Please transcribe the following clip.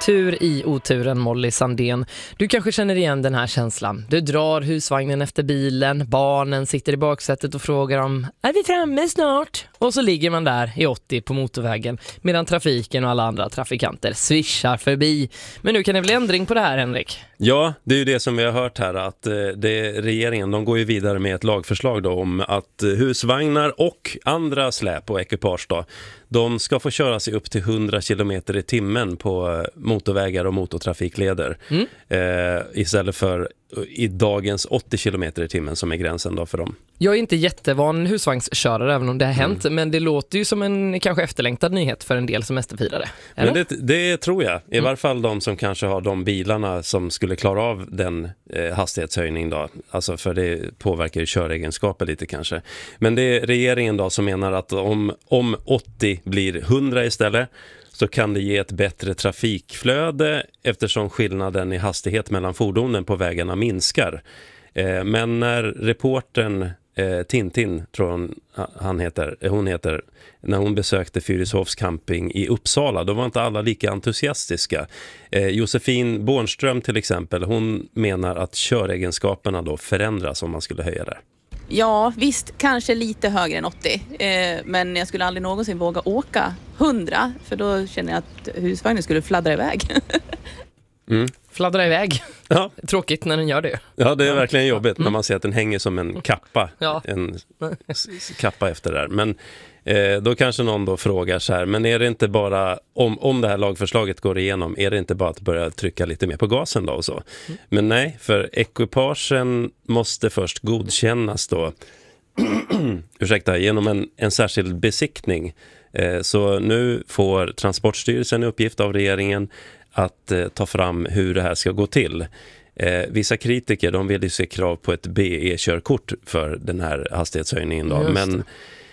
Tur i oturen, Molly Sandén. Du kanske känner igen den här känslan. Du drar husvagnen efter bilen, barnen sitter i baksätet och frågar om är vi framme snart? Och så ligger man där i 80 på motorvägen medan trafiken och alla andra trafikanter svischar förbi. Men nu kan det bli ändring på det här, Henrik. Ja, det är ju det som vi har hört här, att regeringen, de går ju vidare med ett lagförslag då om att husvagnar och andra släp och ekipage då, de ska få köra sig upp till 100 km i timmen på motorvägar och motortrafikleder istället för i dagens 80 km i timmen som är gränsen då för dem. Jag är inte jättevan husvagnskörare även om det har hänt, men det låter ju som en kanske efterlängtad nyhet för en del semesterfirare. Men det tror jag. I varje fall de som kanske har de bilarna som skulle klara av den hastighetshöjning då. Alltså för det påverkar ju köregenskaper lite kanske. Men det är regeringen då som menar att om 80 blir 100 istället, så kan det ge ett bättre trafikflöde eftersom skillnaden i hastighet mellan fordonen på vägarna minskar. Men när reportern Tintin, tror hon heter, när hon besökte Fyrishovs camping i Uppsala, då var inte alla lika entusiastiska. Josefin Bornström till exempel, hon menar att köregenskaperna då förändras om man skulle höja det. Ja, visst, kanske lite högre än 80. Men jag skulle aldrig någonsin våga åka 100, för då känner jag att husvagnen skulle fladdra iväg. Fladdra iväg. Ja. Tråkigt när den gör det. Ja, det är verkligen jobbigt när man ser att den hänger som en kappa. Ja. En kappa efter där. Men då kanske någon då frågar så här, men är det inte bara, om det här lagförslaget går igenom, är det inte bara att börja trycka lite mer på gasen då och så? Men nej, för ekipagen måste först godkännas då genom en särskild besiktning. Så nu får Transportstyrelsen i uppgift av regeringen att ta fram hur det här ska gå till. Vissa kritiker, de vill ju se krav på ett BE-körkort för den här hastighetshöjningen då. Men